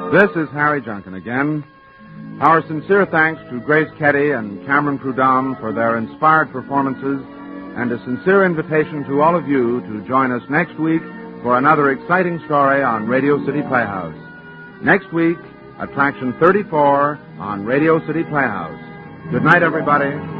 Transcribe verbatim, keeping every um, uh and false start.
This is Harry Junkin again. Our sincere thanks to Grace Keddy and Cameron Prudhomme for their inspired performances, and a sincere invitation to all of you to join us next week for another exciting story on Radio City Playhouse. Next week, Attraction thirty-four on Radio City Playhouse. Good night, everybody.